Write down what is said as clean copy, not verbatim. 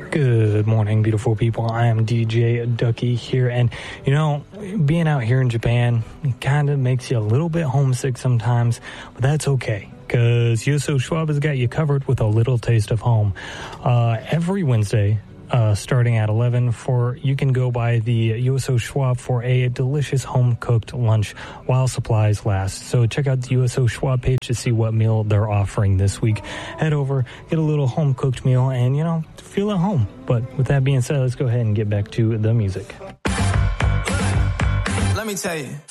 Good morning, beautiful people. I am DJ Ducky here, and being out here in Japan, it kind of makes you a little bit homesick sometimes, but that's okay, because Yuso Schwab has got you covered with a little taste of home. Every Wednesday, starting at 11, you can go by the USO Schwab for a delicious home-cooked lunch while supplies last. So check out the USO Schwab page to see what meal they're offering this week. Head over, get a little home-cooked meal, and, feel at home. But with that being said, let's go ahead and get back to the music. Let me tell you.